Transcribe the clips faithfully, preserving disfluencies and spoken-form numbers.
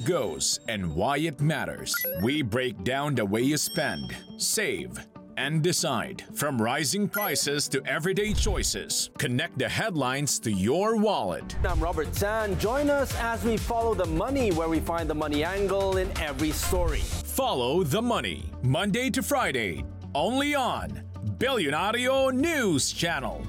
goes and why it matters. We break down the way you spend, save, and decide. From rising prices to everyday choices, connect the headlines to your wallet. I'm Robert San. Join us as we follow the money, where we find the money angle in every story. Follow the money, Monday to Friday, only on Billionario News Channel.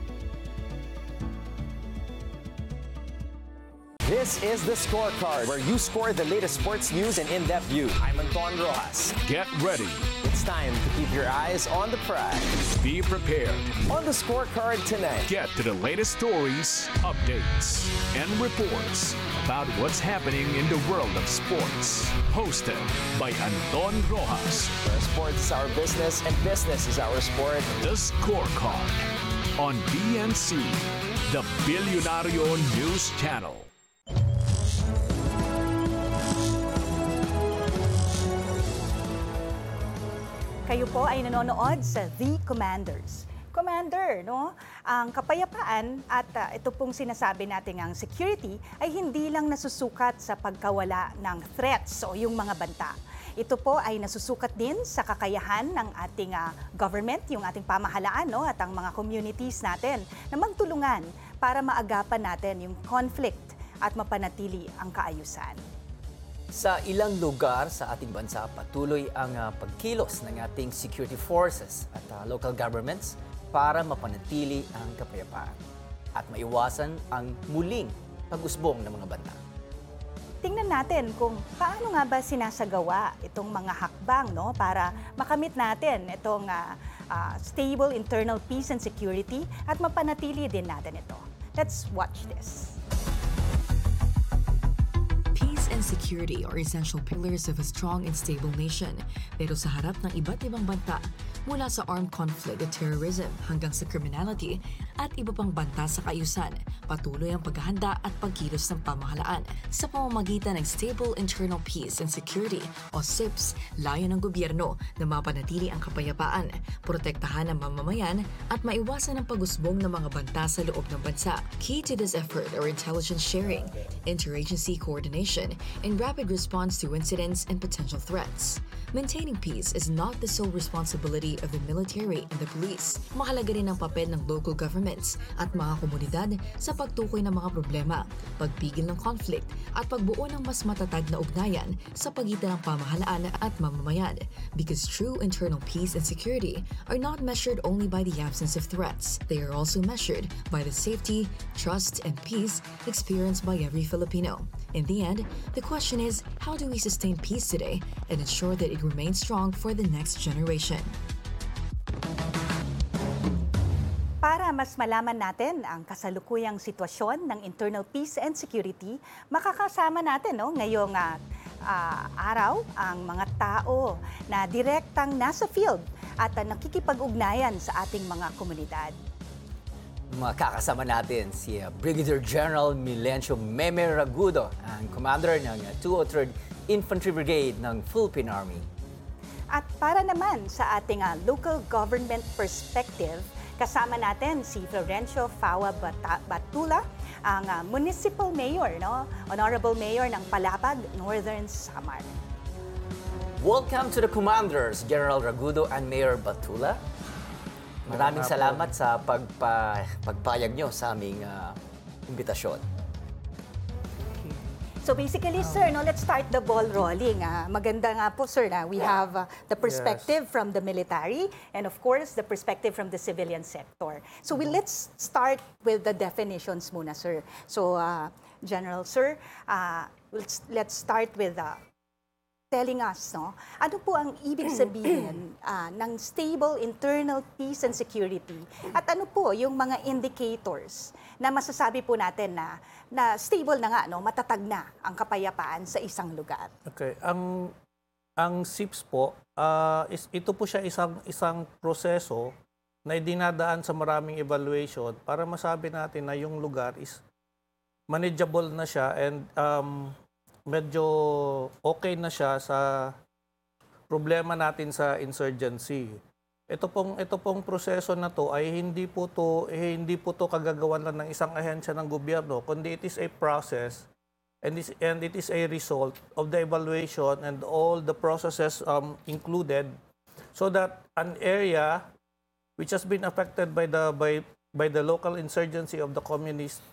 This is The Scorecard, where you score the latest sports news and in-depth view. I'm Anton Rojas. Get ready. It's time to keep your eyes on the prize. Be prepared. On The Scorecard tonight, Get to the latest stories, updates, and reports about what's happening in the world of sports. Hosted by Anton Rojas. where sports is our business and business is our sport. The Scorecard on B N C, the Billionario News Channel. Kayo po ay nanonood sa The Commanders. Commander, no? Ang kapayapaan at uh, ito pong sinasabi natin ang security ay hindi lang nasusukat sa pagkawala ng threats o yung mga banta. Ito po ay nasusukat din sa kakayahan ng ating uh, government, yung ating pamahalaan, no? At ang mga communities natin na magtulungan para maagapan natin yung conflict at mapanatili ang kaayusan. Sa ilang lugar sa ating bansa, patuloy ang uh, pagkilos ng ating security forces at uh, local governments para mapanatili ang kapayapaan at maiwasan ang muling pag-usbong ng mga banta. Tingnan natin kung paano nga ba sinasagawa itong mga hakbang, no, para makamit natin itong uh, uh, stable internal peace and security at mapanatili din natin ito. Let's watch this. Peace and security are essential pillars of a strong and stable nation. Pero sa harap ng iba't ibang banta, mula sa armed conflict at terrorism hanggang sa criminality at iba pang banta sa kaayusan, patuloy ang paghahanda at pagkilos ng pamahalaan sa pamamagitan ng Stable Internal Peace and Security o S I P S. Layo ng gobyerno na mapanatili ang kapayapaan, protektahan ang mamamayan at maiwasan ang pag-usbong ng mga banta sa loob ng bansa. Key to this effort are intelligence sharing, interagency coordination, and rapid response to incidents and potential threats. Maintaining peace is not the sole responsibility of the military and the police. Mahalaga rin ang papel ng local governments at mga komunidad sa pagtukoy ng mga problema, pagpigil ng conflict at pagbuo ng mas matatag na ugnayan sa pagitan ng pamahalaan at mamamayan. Because true internal peace and security are not measured only by the absence of threats. They are also measured by the safety, trust, and peace experienced by every Filipino. In the end, the question is, how do we sustain peace today and ensure that it remains strong for the next generation? Para mas malaman natin ang kasalukuyang sitwasyon ng internal peace and security, makakasama natin, no, ngayong uh, uh, araw ang mga tao na direktang nasa field at uh, nakikipag-ugnayan sa ating mga komunidad. Makakasama natin si uh, Brigadier General Milencio Meme Ragudo, ang commander ng uh, two oh third Infantry Brigade ng Philippine Army. At para naman sa ating uh, local government perspective, kasama natin si Florencio Fawa Bata- Batula, ang uh, Municipal Mayor, no? Honorable Mayor ng Palapag, Northern Samar. Welcome to the Commanders, General Ragudo and Mayor Batula. Maraming salamat sa pagpa, pagpayag nyo sa aming uh, imbitasyon. So basically, sir, no, let's start the ball rolling. Ah. Maganda nga po, sir, na we have uh, the perspective yes. from the military and of course, the perspective from the civilian sector. So we, let's start with the definitions muna, sir. So, uh, General, sir, uh, let's, let's start with uh, telling us, no, ano po ang ibig sabihin uh, ng stable internal peace and security at ano po yung mga indicators na masasabi po natin na na stable na nga, no, matatag na ang kapayapaan sa isang lugar. Okay, ang ang S I P S po, uh, is, ito po siya isang isang proseso na dinadaan sa maraming evaluation para masabi natin na yung lugar is manageable na siya and um, medyo okay na siya sa problema natin sa insurgency. Ito pong ito pong proseso na to ay hindi po to eh, hindi po to kagagawan lang ng isang ahensya ng gobyerno, kundi it is a process and, this, and it is a result of the evaluation and all the processes um, included, so that an area which has been affected by the by by the local insurgency of the communists,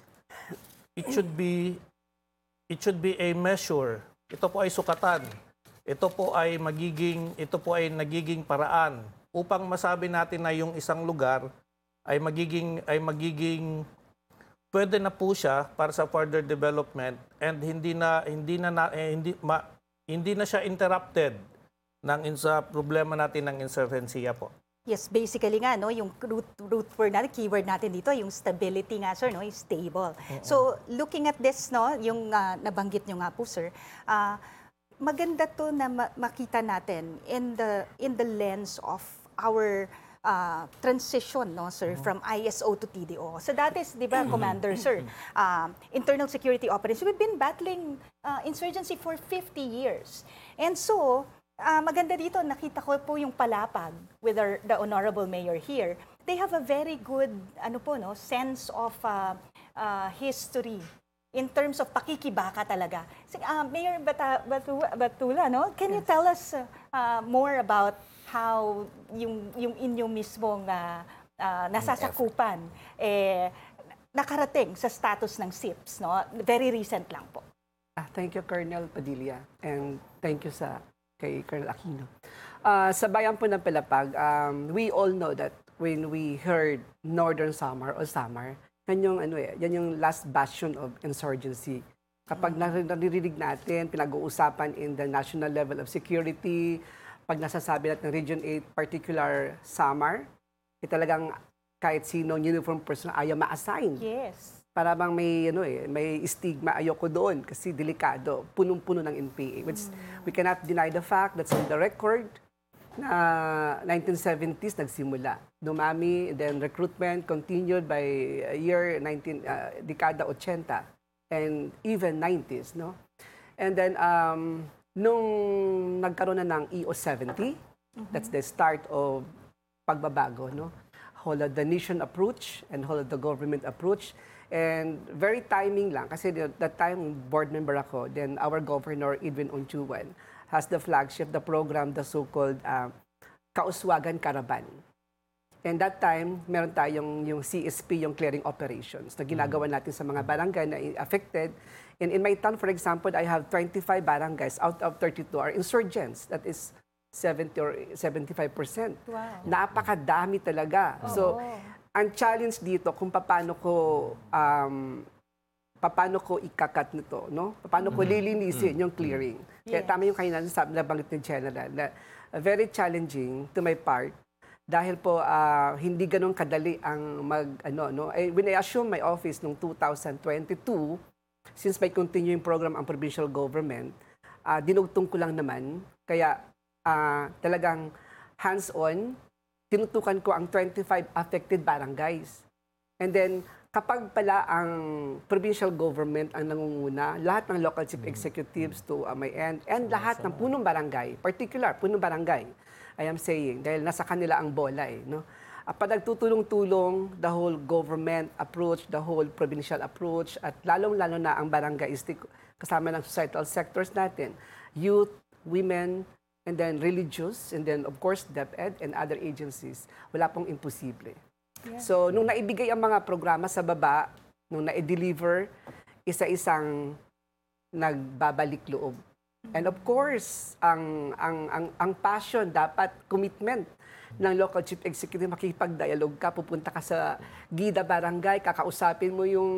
it should be it should be a measure. Ito po ay sukatan. Ito po ay magiging ito po ay nagiging paraan upang masabi natin na yung isang lugar ay magiging ay magiging pwede na po siya para sa further development, and hindi na hindi na, na eh, hindi ma, hindi na siya interrupted ng sa problema natin ng insurgency po. Yes, basically nga, no, yung root, root word natin, keyword natin dito, yung stability nga, sir, no, is stable. Uh-huh. So, looking at this, no, yung uh, nabanggit nyo nga po, sir, uh, maganda to na ma- makita natin in the in the lens of our uh, transition, no, sir, uh-huh. from I S O to T D O. So that is, di ba, Commander, sir, uh, internal security operations. We've been battling uh, insurgency for fifty years. And so, Uh, maganda dito, nakita ko po yung palapag with our, the Honorable Mayor here. They have a very good ano po, no, sense of uh, uh, history in terms of pakikibaka talaga. So, uh, Mayor Bata, Batu, Batula, no? Can you tell us uh, uh, more about how yung, yung inyong mismong uh, uh, nasasakupan eh, nakarating sa status ng S I P S, no? Very recent lang po. Ah, thank you, Colonel Padilla, and thank you sa kay Colonel Aquino. Uh, sa bayan po ng Palapag, um, we all know that when we heard Northern Samar o Samar, yan yung, ano eh, yan yung last bastion of insurgency. Kapag mm-hmm. naririnig natin, pinag-uusapan in the national level of security, pag nasasabi natin Region eight, particular Samar, eh, talagang kahit sino uniform person ayaw ma-assign. Yes. Para bang may ano eh, may stigma, ayoko doon kasi delikado, punong-puno ng N P A. Which we cannot deny the fact that's on the record na nineteen seventies nagsimula. Dumami, then recruitment continued by year nineteen uh, dekada eighty and even nineties, no? And then um nung nagkaroon na ng E O seventy, mm-hmm. that's the start of pagbabago, no? Whole of the nation approach and whole of the government approach. And very timing lang, kasi that time board member ako, then our governor, Edwin Onchuan, has the flagship, the program, the so-called uh, Kauswagan Caravan. And that time, meron tayong yung C S P, yung clearing operations, na ginagawa natin sa mga barangay na affected. And in my town, for example, I have twenty-five barangays out of thirty-two are insurgents. That is seventy or seventy-five percent. Wow. Napakadami talaga. Oh. So, ang challenge dito kung paano ko um, paano ko ikakat nito, no? Paano ko lilinisin yung clearing. Kaya Yes. tama yung kanina sabi na banggit ni General na uh, very challenging to my part dahil po uh, hindi ganun kadali ang mag ano no. Eh, when I assume my office noong two thousand twenty-two, since may continuing program ang provincial government, uh, dinugtong ko lang naman kaya uh, talagang hands-on tinutukan ko ang twenty-five affected barangays. And then, kapag pala ang provincial government ang nangunguna, lahat ng local chief executives to uh, my end, and lahat ng punong barangay, particular, punong barangay, I am saying, dahil nasa kanila ang bola eh, no? Uh, pag nagtutulong-tulong, the whole government approach, the whole provincial approach, at lalong-lalo na ang barangay kasama ng societal sectors natin, youth, women, and then religious, and then of course DepEd and other agencies, wala pong imposible. Yeah. So, nung naibigay ang mga programa sa baba, nung na-deliver, isa-isang nagbabalik loob. And of course, ang, ang, ang, ang passion, dapat commitment ng local chief executive, makikipag-dialogue ka, pupunta ka sa Gida Barangay, kakausapin mo yung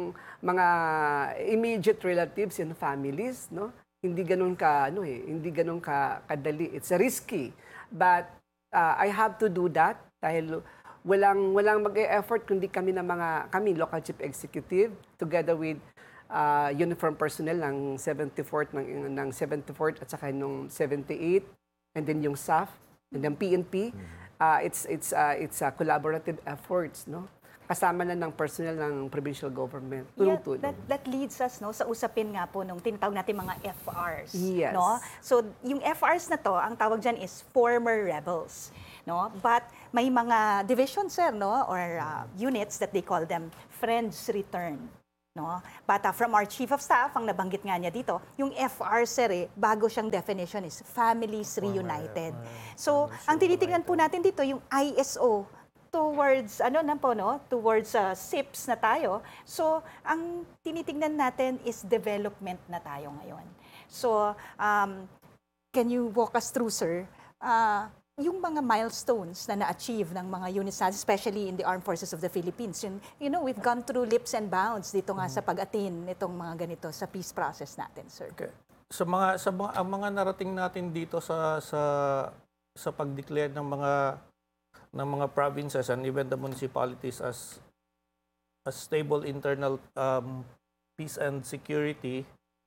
mga immediate relatives and families, no? Hindi ganun ka ano eh, hindi ganun ka kadali. It's risky. But uh, I have to do that dahil walang walang mag-e-effort kundi kami ng mga kami local chief executive together with uh, uniform personnel ng seventy-fourth ng ng seventy-fourth at saka nung seventy-eight and then yung S A F and then P N P. Uh, it's it's uh, it's a uh, collaborative efforts, no? Kasama na ng personnel ng provincial government. Yeah, that, that leads us no sa usapin nga po nung tinatawag natin mga F Rs. Yes. No? So yung F Rs na to, ang tawag dyan is former rebels. No? But may mga divisions, sir, no? Or uh, units that they call them friends return. No? But uh, from our Chief of Staff, ang nabanggit nga niya dito, yung F R, sir, eh, bago siyang definition is Families Reunited. So, ang tinitingnan po natin dito, yung I S O, towards, ano na po, no? Towards uh, S I P S na tayo. So, ang tinitingnan natin is development na tayo ngayon. So, um, can you walk us through, sir, uh, yung mga milestones na na-achieve ng mga units natin, especially in the Armed Forces of the Philippines? Yun, you know, we've gone through leaps and bounds dito nga sa pag-attain nitong mga ganito sa peace process natin, sir. Okay. Sa mga sa mga ang mga narating natin dito sa sa sa pag-declare ng mga ng mga provinces and even the municipalities as as stable internal um, peace and security,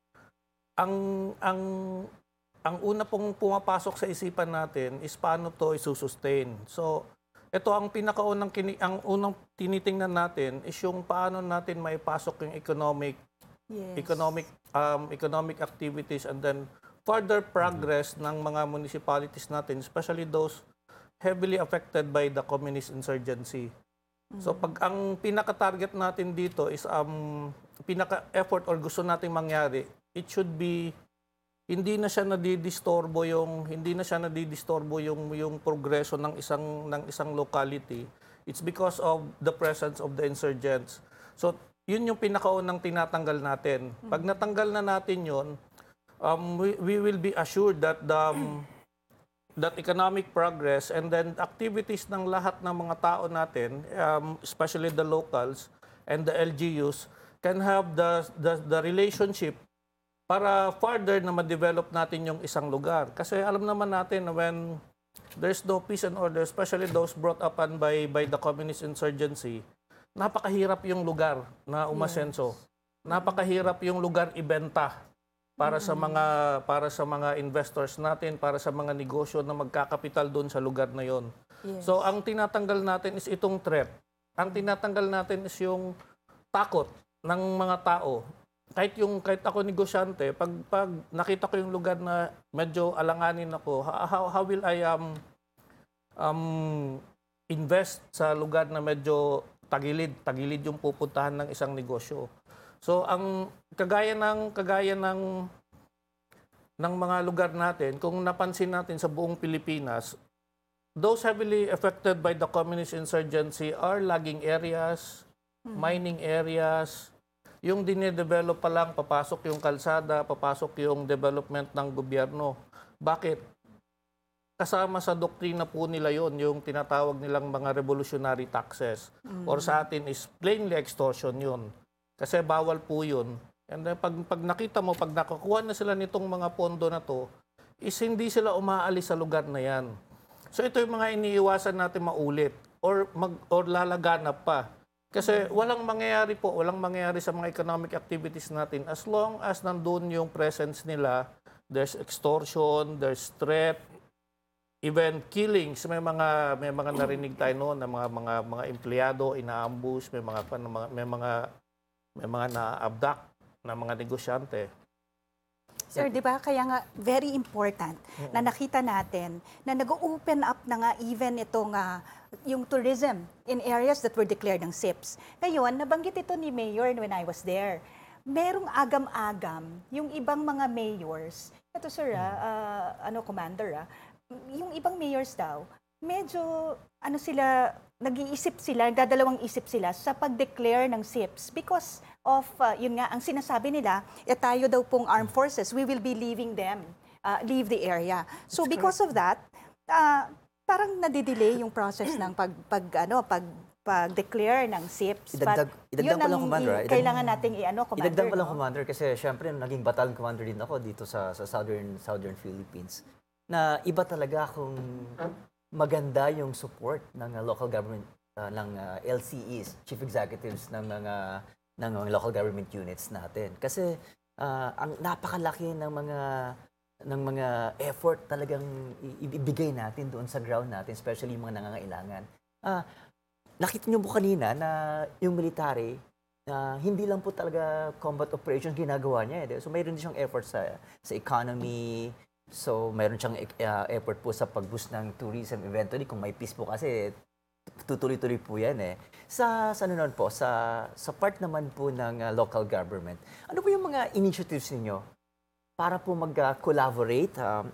ang ang ang una pong pumapasok sa isipan natin is paano to isusustain. So, ito ang pinakaunang kini ang unang tinitingnan natin is yung paano natin maipasok yung economic Yes. economic um, economic activities and then further progress ng mga municipalities natin, especially those heavily affected by the communist insurgency. So pag ang pinaka-target natin dito is um pinaka-effort or gusto nating mangyari, it should be hindi na siya nadidistorbo yung hindi na siya nadidistorbo yung yung progreso ng isang ng isang locality. It's because of the presence of the insurgents. So yun yung pinakaunang tinatanggal natin. Pag natanggal na natin yun, um, we, we will be assured that the um, that economic progress and then activities ng lahat ng mga tao natin, um, especially the locals and the L G Us, can have the the, the relationship para further na ma-develop natin yung isang lugar. Kasi alam naman natin na when there's no peace and order, especially those brought upon by by the communist insurgency, napakahirap yung lugar na umasenso. Napakahirap yung lugar ibenta para sa mga para sa mga investors natin, para sa mga negosyo na magkakapital doon sa lugar na yon. Yes. So ang tinatanggal natin is itong threat. Ang tinatanggal natin is yung takot ng mga tao. Kahit yung kahit ako negosyante, pag pag nakita ko yung lugar na medyo alanganin ako, how, how will I um um invest sa lugar na medyo tagilid, tagilid yung pupuntahan ng isang negosyo. So ang kagaya ng kagaya ng ng mga lugar natin, kung napansin natin sa buong Pilipinas, those heavily affected by the communist insurgency are lagging areas, mining areas, yung dinidevelop pa lang, papasok yung kalsada, papasok yung development ng gobyerno. Bakit? Kasama sa doktrina po nila yon yung tinatawag nilang mga revolutionary taxes. Mm. Or sa atin is plainly extortion yun. Kasi bawal po yun. And then pag, pag nakita mo, pag nakakuha na sila nitong mga pondo na to, is hindi sila umaalis sa lugar na yan. So ito yung mga iniiwasan natin maulit or, mag, or lalaganap pa. Kasi walang mangyayari po, walang mangyayari sa mga economic activities natin as long as nandun yung presence nila, there's extortion, there's threat, even killings. May mga may mga narinig tayo noon na mga mga mga empleyado ina-ambush, may mga may mga may mga na-abduct na mga negosyante. Sir, di ba? Kaya nga, very important na nakita natin na nag-open up na nga even itong uh, yung tourism in areas that were declared ng S I P S. Ngayon, nabanggit ito ni Mayor when I was there. Merong agam-agam yung ibang mga mayors. Ito, sir, ah, uh, ano, commander, ah, yung ibang mayors daw, medyo, ano sila, nag-iisip sila, nagdadalawang isip sila sa pag-declare ng S I P S because of, uh, yun nga, ang sinasabi nila, eh, tayo daw pong armed forces, we will be leaving them, uh, leave the area. So because of that, uh, parang nadidelay yung process ng pag, pag ano, pag, pag-declare ng S I P S. Idagdag, idagdag pa lang, Commander. i- kailangan nating i-ano, Commander. Idagdag pa lang, no? Commander, kasi syempre naging battalion commander din ako dito sa, sa southern southern Philippines. Na iba talaga kung maganda yung support ng uh, local government, uh, ng uh, L C Es, chief executives ng mga ng mga local government units natin. Kasi uh, ang napakalaki ng mga ng mga effort talagang ibigay natin doon sa ground natin, especially yung mga nangangailangan. Ah, uh, nakita niyo po kanina na yung military na uh, hindi lang po talaga combat operations ginagawa niya. Eh. So mayroon din siyang effort sa sa economy. So mayroon siyang uh, effort po sa pag-boost ng tourism eventually kung may peace po kasi tutuloy-tuloy po yan eh. Sa, sa ano naman po, sa, sa part naman po ng uh, local government, ano po yung mga initiatives ninyo para po mag-collaborate um,